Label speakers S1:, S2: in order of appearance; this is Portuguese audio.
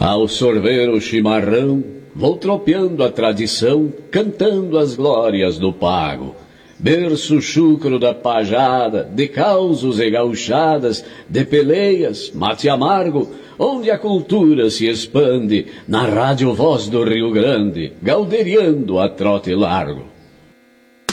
S1: Ao sorver o chimarrão, vou tropeando a tradição, cantando as glórias do pago. Berço chucro da pajada, de causos e gauchadas, de peleias, mate amargo, onde a cultura se expande, na rádio voz do Rio Grande, galderiando a trote largo.